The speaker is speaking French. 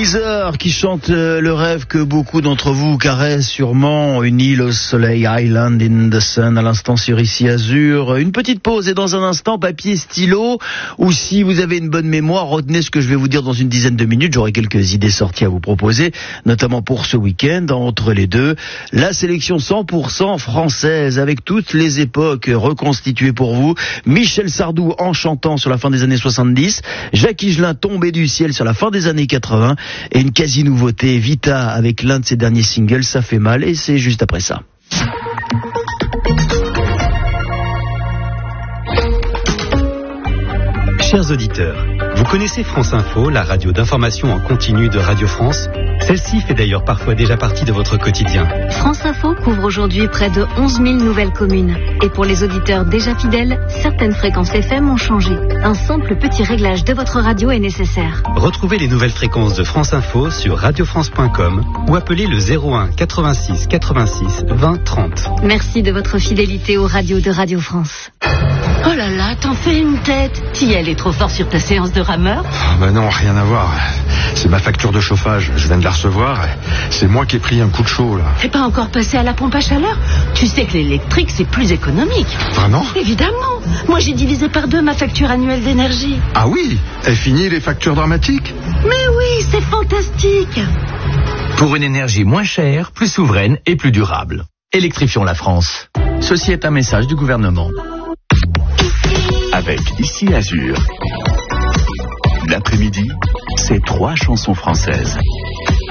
Weezer qui chante le rêve que beaucoup d'entre vous caressent sûrement, une île au soleil, Island in the Sun, à l'instant sur Ici Azur. Une petite pause et dans un instant, papier, stylo, ou si vous avez une bonne mémoire, retenez ce que je vais vous dire dans une dizaine de minutes. J'aurai quelques idées sorties à vous proposer, notamment pour ce week-end. Entre les deux, la sélection 100% française, avec toutes les époques reconstituées pour vous. Michel Sardou en chantant sur la fin des années 70, Jacques Higelin tombé du ciel sur la fin des années 80, et une quasi-nouveauté, Vita, avec l'un de ses derniers singles, Ça fait mal, et c'est juste après ça. Chers auditeurs, vous connaissez France Info, la radio d'information en continu de Radio France? Celle-ci fait d'ailleurs parfois déjà partie de votre quotidien. France Info couvre aujourd'hui près de 11 000 nouvelles communes. Et pour les auditeurs déjà fidèles, certaines fréquences FM ont changé. Un simple petit réglage de votre radio est nécessaire. Retrouvez les nouvelles fréquences de France Info sur radiofrance.com ou appelez le 01 86 86 20 30. Merci de votre fidélité aux radios de Radio France. Oh là là, t'en fais une tête. Tiel est trop fort sur ta séance de rameur? Non, rien à voir. C'est ma facture de chauffage. Je viens de la recevoir. C'est moi qui ai pris un coup de chaud, là. T'es pas encore passé à la pompe à chaleur? Tu sais que l'électrique, c'est plus économique. Vraiment? Évidemment. Moi, j'ai divisé par 2 ma facture annuelle d'énergie. Ah oui? Est fini les factures dramatiques? Mais oui, c'est fantastique. Pour une énergie moins chère, plus souveraine et plus durable. Électrifions la France. Ceci est un message du gouvernement. Avec Ici Azur. L'après-midi, c'est 3 chansons françaises.